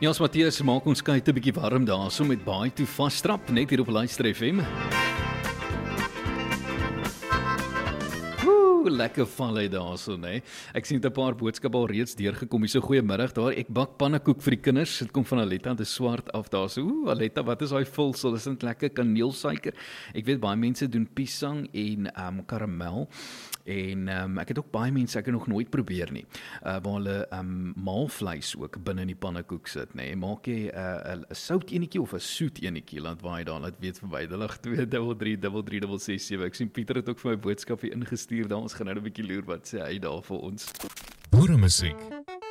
Ja, ons Matthias maak ons kyk 'n bietjie warm daarso met baie toe vasstrap net hier op Luister FM. Lekker val hy daarso, né? Ek sien 'n paar boodskappe al reeds deurgekom. Hier so goeiemiddag daar. Ek bak pannekoek vir die kinders. Dit kom van Aletta, dit is swart af daarso. Aletta, wat is daai vulsel? Is dit lekker kaneelsuiker? Ek weet baie mense doen piesang en karamel. En ek het ook baie mense, ek het nog nooit probeer nie, waar hulle maalvleis ook binne in die pannekoek sit, nê. Maak jy 'n sout enetjie of 'n soet enetjie, laat waai daar, laat weet verby 0823333367. Ek sien Pieter het ook vir my boodskap hier ingestuur, daar ons gaan nou 'n bietjie loer wat sê hy daar vir ons. Boere musiek.